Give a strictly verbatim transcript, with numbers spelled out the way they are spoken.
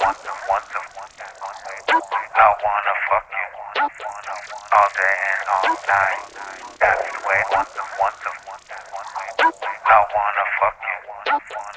want to, want to, I wanna fuck you all day and all night. That's the way, want to, want to, I wanna fuck you